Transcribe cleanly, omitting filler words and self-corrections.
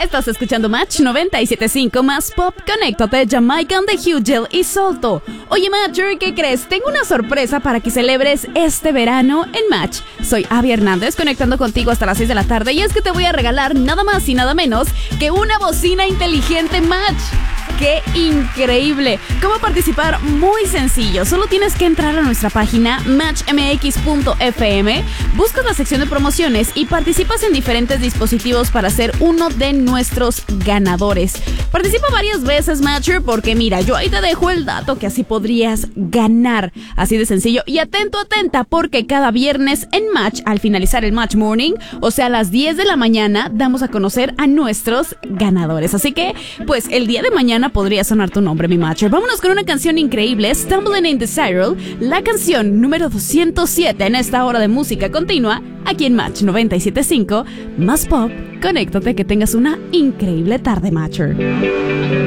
Estás escuchando Match 97.5 más Pop. Conéctate, Jamaican de Hugel y Solto. Oye, Matcher, ¿qué crees? Tengo una sorpresa para que celebres este verano en Match. Soy Abby Hernández, conectando contigo hasta las 6 de la tarde. Y es que te voy a regalar nada más y nada menos que una bocina inteligente Match. ¡Qué increíble! ¿Cómo participar? Muy sencillo. Solo tienes que entrar a nuestra página matchmx.fm, buscas la sección de promociones y participas en diferentes dispositivos para ser uno de nuestros ganadores. Participa varias veces, Matcher, porque mira, yo ahí te dejo el dato que así podrías ganar. Así de sencillo. Y atento, atenta, porque cada viernes en Match, al finalizar el Match Morning, o sea, a las 10 de la mañana, damos a conocer a nuestros ganadores. Así que, pues, el día de mañana podría sonar tu nombre, mi Matcher. Vámonos con una canción increíble, Stumbling in the Spiral, la canción número 207 en esta hora de música continua, aquí en Match 97.5, más Pop. Conéctate, que tengas una increíble tarde, Matcher.